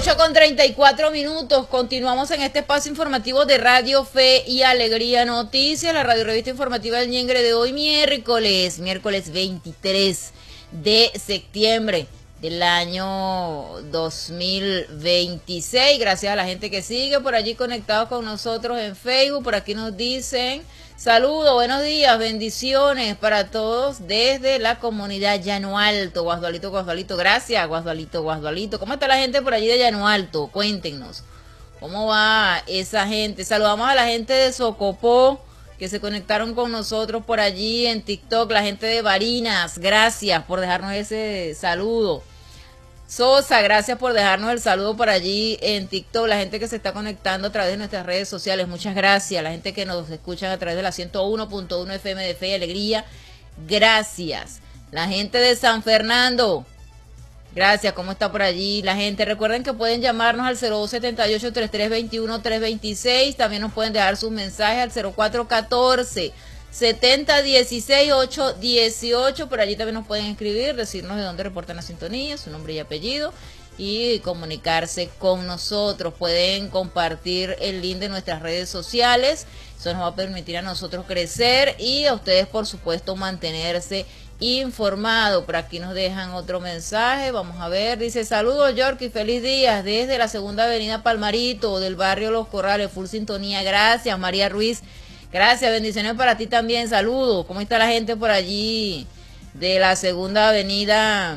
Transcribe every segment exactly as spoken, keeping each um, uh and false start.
ocho con treinta y cuatro minutos, continuamos en este espacio informativo de Radio Fe y Alegría Noticias, la radio revista informativa del Ñengre de hoy, miércoles, miércoles veintitrés de septiembre del año dos mil veintiséis. Gracias a la gente que sigue por allí conectados con nosotros en Facebook. Por aquí nos dicen saludos, buenos días, bendiciones para todos desde la comunidad Llano Alto. Guasdualito, Guasdualito, gracias, Guasdualito, Guasdualito. ¿Cómo está la gente por allí de Llano Alto? Cuéntenos, ¿cómo va esa gente? Saludamos a la gente de Socopó, que se conectaron con nosotros por allí en TikTok, la gente de Barinas, gracias por dejarnos ese saludo. Sosa, gracias por dejarnos el saludo por allí en TikTok, la gente que se está conectando a través de nuestras redes sociales, muchas gracias, la gente que nos escucha a través de la ciento uno punto uno F M de Fe y Alegría, gracias. La gente de San Fernando, gracias, ¿cómo está por allí la gente? Recuerden que pueden llamarnos al cero dos siete ocho, tres tres dos uno, tres dos seis, también nos pueden dejar sus mensajes al cero cuatro uno cuatro, setenta dieciséis, ocho dieciocho, por allí también nos pueden escribir, decirnos de dónde reportan la sintonía, su nombre y apellido, y comunicarse con nosotros. Pueden compartir el link de nuestras redes sociales, eso nos va a permitir a nosotros crecer y a ustedes, por supuesto, mantenerse informado. Por aquí nos dejan otro mensaje, vamos a ver, dice saludos York y feliz día desde la segunda avenida Palmarito del barrio Los Corrales, full sintonía, gracias María Ruiz, gracias, bendiciones para ti también, saludos. ¿Cómo está la gente por allí de la segunda avenida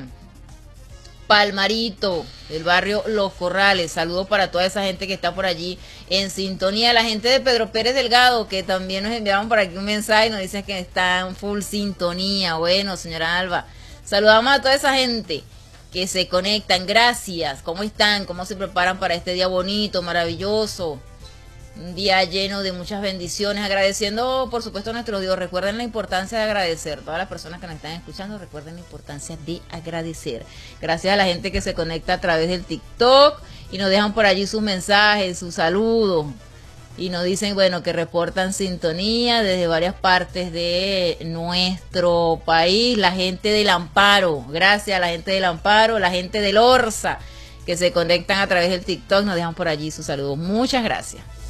Palmarito del barrio Los Corrales? Saludos para toda esa gente que está por allí en sintonía, la gente de Pedro Pérez Delgado, que también nos enviaron por aquí un mensaje y nos dicen que están full sintonía. Bueno, señora Alba, saludamos a toda esa gente que se conectan, gracias. ¿Cómo están? ¿Cómo se preparan para este día bonito, maravilloso? Un día lleno de muchas bendiciones, agradeciendo por supuesto a nuestro Dios. Recuerden la importancia de agradecer, todas las personas que nos están escuchando, recuerden la importancia de agradecer. Gracias a la gente que se conecta a través del TikTok y nos dejan por allí sus mensajes, sus saludos y nos dicen, bueno, que reportan sintonía desde varias partes de nuestro país. La gente del Amparo, gracias a la gente del Amparo, la gente del Orza, que se conectan a través del TikTok, nos dejan por allí sus saludos. Muchas gracias.